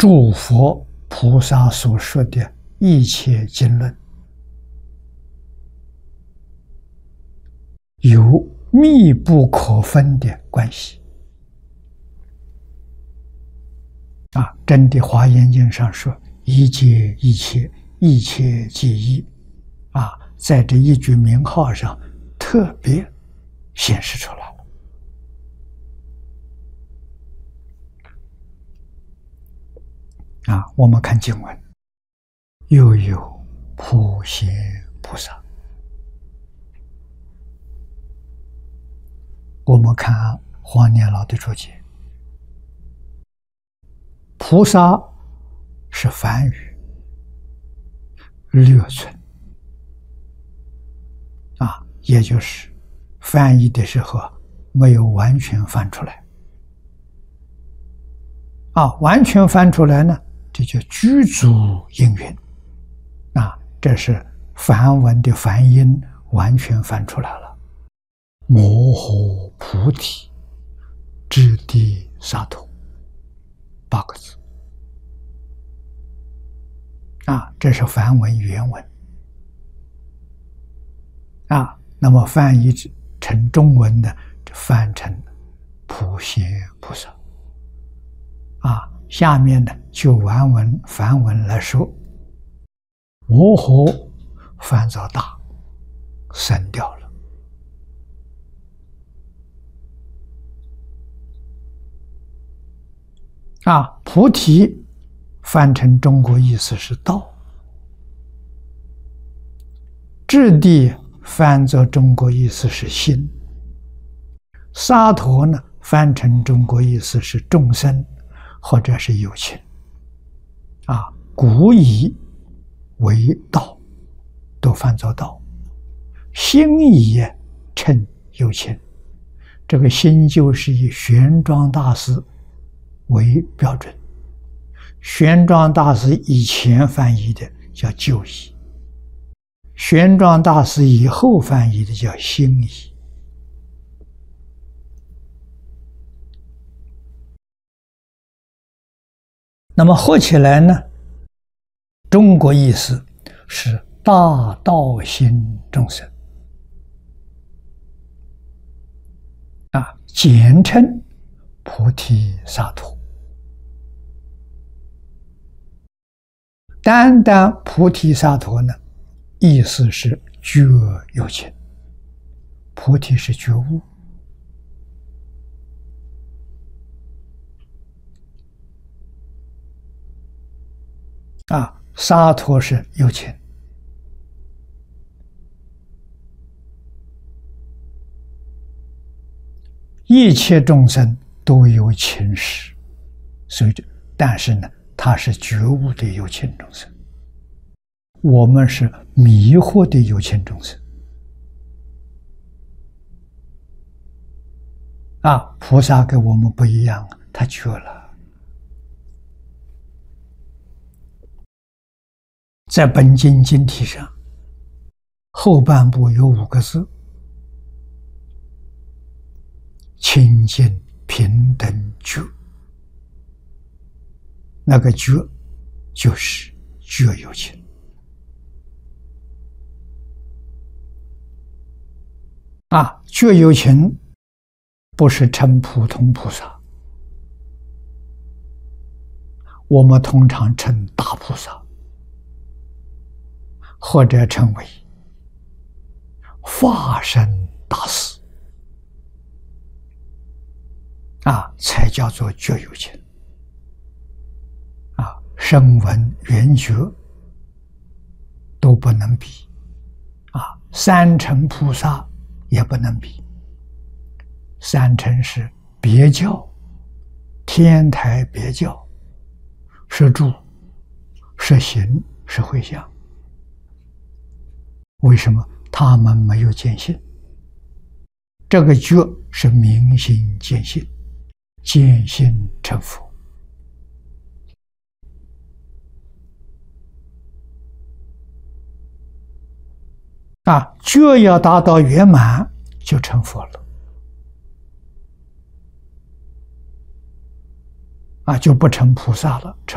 诸佛菩萨所说的一切经论，有密不可分的关系。真的《华严经》上说：“一切一切，一切即一。”在这一句名号上特别显示出来了。我们看经文，又有普贤菩萨。我们看黄年老的注解，菩萨是梵语，略存，也就是翻译的时候没有完全翻出来。完全翻出来呢，这就具足音韵。这是梵文的梵音完全翻出来了。摩诃菩提，智地萨埵，8个字。这是梵文原文。那么翻译成中文的，翻成普贤菩萨。下面呢就梵文来说，摩诃翻作大，省掉了。菩提翻成中国意思是道，智地翻作中国意思是心，萨埵呢翻成中国意思是众生或者是有情。古以为道，都翻作道。心以称有情，这个心就是以玄奘大师为标准。玄奘大师以前翻译的叫旧译，玄奘大师以后翻译的叫新译。那么合起来呢，中国意思是大道心众生，简称菩提萨埵。单单菩提萨埵呢，意思是觉有情。菩提是觉悟，萨埵是有情。一切众生都有情识，所以但是呢，他是觉悟的有情众生，我们是迷惑的有情众生。菩萨跟我们不一样，他觉了。在本经经题上，后半部有5个字：清净平等觉。那个觉就是觉有情。觉有情不是称普通菩萨，我们通常称大菩萨，或者称为化身大士，才叫做觉有情。声闻缘觉都不能比，三乘菩萨也不能比。三乘是别教，天台别教，是住，是行，是回向。为什么他们没有见性？这个觉是明心见性，见性成佛。觉要达到圆满，就成佛了。就不成菩萨了。